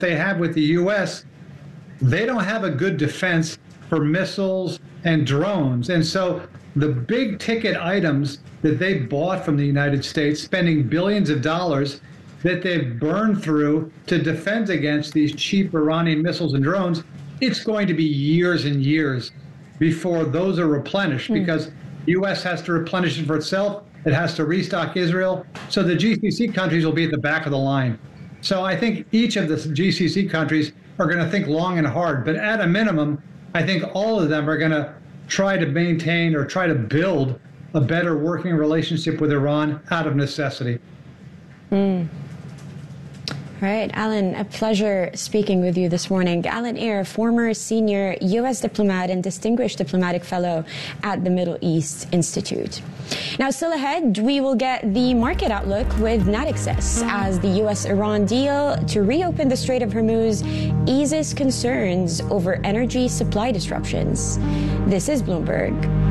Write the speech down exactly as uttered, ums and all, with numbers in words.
they have with the U S, they don't have a good defense for missiles and drones. And so the big ticket items that they bought from the United States, spending billions of dollars that they've burned through to defend against these cheap Iranian missiles and drones, it's going to be years and years before those are replenished, mm. because the U S has to replenish it for itself. It has to restock Israel. So the G C C countries will be at the back of the line. So I think each of the G C C countries are going to think long and hard. But at a minimum, I think all of them are going to try to maintain or try to build a better working relationship with Iran out of necessity. Mm. All right, Alan, a pleasure speaking with you this morning. Alan Eyre, former senior U S diplomat and distinguished diplomatic fellow at the Middle East Institute. Now, still ahead, we will get the market outlook with Natixis as the U S Iran deal to reopen the Strait of Hormuz eases concerns over energy supply disruptions. This is Bloomberg.